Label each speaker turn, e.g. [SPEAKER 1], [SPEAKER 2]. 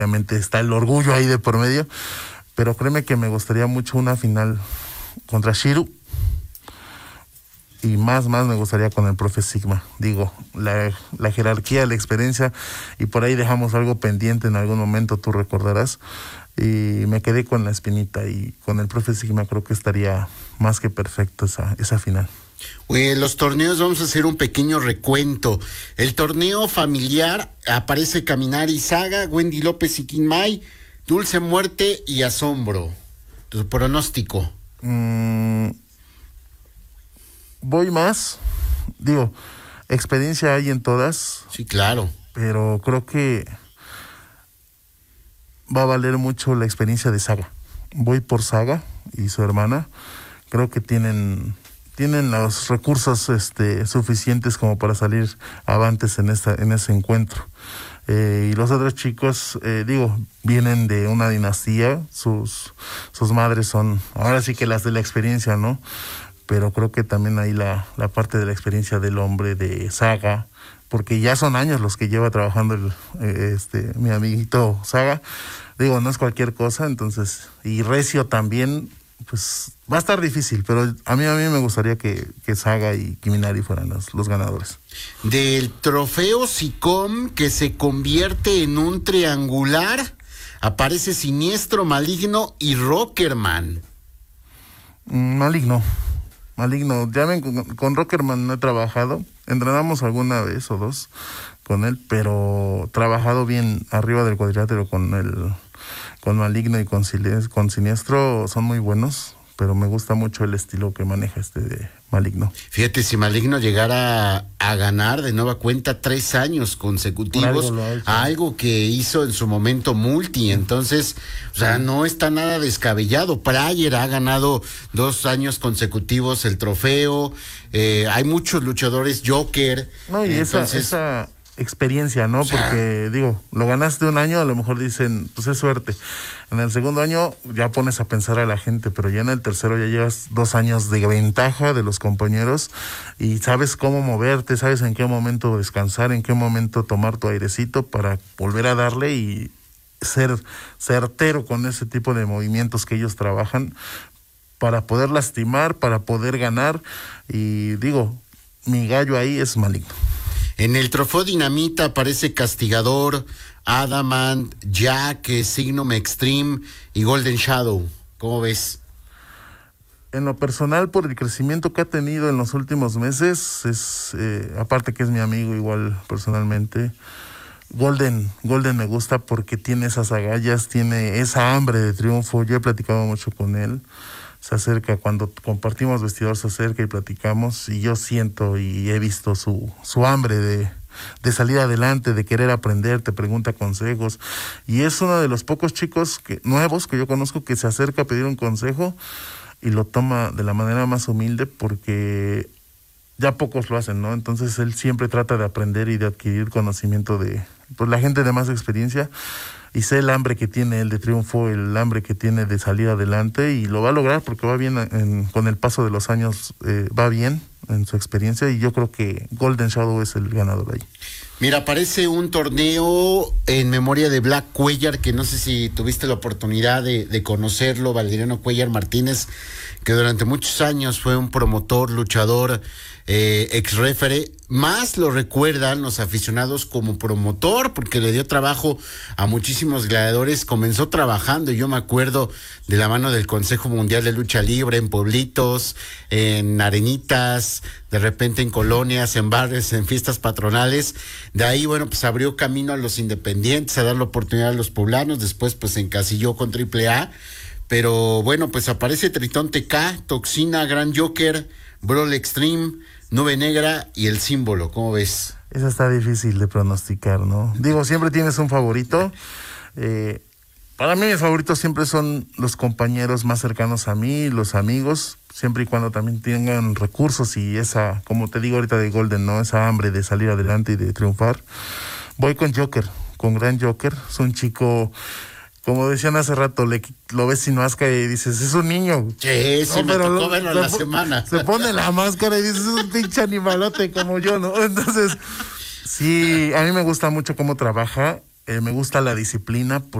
[SPEAKER 1] obviamente está el orgullo ahí de por medio, pero créeme que me gustaría mucho una final contra Shiru. Y más me gustaría con el profe Sigma. Digo, la jerarquía, la experiencia, y por ahí dejamos algo pendiente en algún momento, tú recordarás. Y me quedé con la espinita, y con el profe Sigma creo que estaría más que perfecto esa final.
[SPEAKER 2] Oye, los torneos, vamos a hacer un pequeño recuento. El torneo familiar aparece Kaminari Saga, Wendy López y Kim Mai, Dulce Muerte y Asombro. Tu pronóstico.
[SPEAKER 1] Voy más, digo, experiencia hay en todas.
[SPEAKER 2] Sí, claro.
[SPEAKER 1] Pero creo que va a valer mucho la experiencia de Saga. Voy por Saga y su hermana. Creo que tienen los recursos suficientes como para salir avantes en ese encuentro. Y los otros chicos, vienen de una dinastía. Sus madres son, ahora sí que las de la experiencia, ¿no? Pero creo que también hay la parte de la experiencia del hombre de Saga, porque ya son años los que lleva trabajando mi amiguito Saga. Digo, no es cualquier cosa, entonces, y Recio también, pues va a estar difícil, pero a mí me gustaría que Saga y Kiminari fueran los ganadores.
[SPEAKER 2] Del trofeo SICOM, que se convierte en un triangular, aparece Siniestro, Maligno y Rockerman.
[SPEAKER 1] Maligno, ya ven, con Rockerman no he trabajado, entrenamos alguna vez o dos con él, pero trabajado bien arriba del cuadrilátero con Maligno y con Siniestro, son muy buenos, pero me gusta mucho el estilo que maneja de Maligno.
[SPEAKER 2] Fíjate, si Maligno llegara a ganar de nueva cuenta 3 años consecutivos, algo que hizo en su momento Multi, entonces, o sea, no está nada descabellado. Pryor ha ganado 2 años consecutivos el trofeo, hay muchos luchadores, Joker.
[SPEAKER 1] No, y entonces, esa experiencia, ¿no? Porque, lo ganaste un año, a lo mejor dicen, pues es suerte. En el segundo año ya pones a pensar a la gente, pero ya en el tercero ya llevas 2 años de ventaja de los compañeros y sabes cómo moverte, sabes en qué momento descansar, en qué momento tomar tu airecito para volver a darle y ser certero con ese tipo de movimientos que ellos trabajan para poder lastimar, para poder ganar. Y mi gallo ahí es Maligno.
[SPEAKER 2] En el trofeo Dinamita aparece Castigador, Adamant, Jack, Signum Extreme y Golden Shadow. ¿Cómo ves?
[SPEAKER 1] En lo personal, por el crecimiento que ha tenido en los últimos meses, aparte que es mi amigo igual personalmente, Golden me gusta porque tiene esas agallas, tiene esa hambre de triunfo. Yo he platicado mucho con él. Se acerca, cuando compartimos vestidor, se acerca y platicamos, y yo siento y he visto su hambre de salir adelante, de querer aprender, te pregunta consejos, y es uno de los pocos chicos nuevos que yo conozco que se acerca a pedir un consejo y lo toma de la manera más humilde, porque ya pocos lo hacen, ¿no? Entonces él siempre trata de aprender y de adquirir conocimiento de la gente de más experiencia. Y sé el hambre que tiene él de triunfo, el hambre que tiene de salir adelante, y lo va a lograr porque va bien con el paso de los años, va bien en su experiencia, y yo creo que Golden Shadow es el ganador ahí.
[SPEAKER 2] Mira, aparece un torneo en memoria de Black Cuellar, que no sé si tuviste la oportunidad de conocerlo, Valeriano Cuellar Martínez, que durante muchos años fue un promotor, luchador, ex-refere. Más lo recuerdan los aficionados como promotor, porque le dio trabajo a muchísimos gladiadores. Comenzó trabajando, y yo me acuerdo, de la mano del Consejo Mundial de Lucha Libre, en pueblitos, en arenitas, de repente en colonias, en barrios, en fiestas patronales. De ahí, pues abrió camino a los independientes, a dar la oportunidad a los poblanos. Después, pues se encasilló con AAA. Pero pues aparece Tritón TK, Toxina, Gran Joker, Brawl Extreme, Nube Negra y El Símbolo. ¿Cómo ves?
[SPEAKER 1] Esa está difícil de pronosticar, ¿no? Siempre tienes un favorito. Para mí mis favoritos siempre son los compañeros más cercanos a mí, los amigos, siempre y cuando también tengan recursos y esa, como te digo ahorita de Golden, ¿no? Esa hambre de salir adelante y de triunfar. Voy con Joker, con Gran Joker. Es un chico, como decían hace rato, lo ves sin máscara y dices, es un niño.
[SPEAKER 2] Sí, no, me tocó verlo la semana.
[SPEAKER 1] Se pone la máscara y dices, es un pinche animalote como yo, ¿no? Entonces, sí, a mí me gusta mucho cómo trabaja. Me gusta la disciplina